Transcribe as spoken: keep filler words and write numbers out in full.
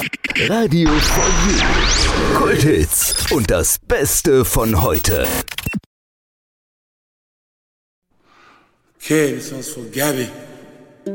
Radio for You. Kulthits und das Beste von heute. Okay, this one's for Gabby.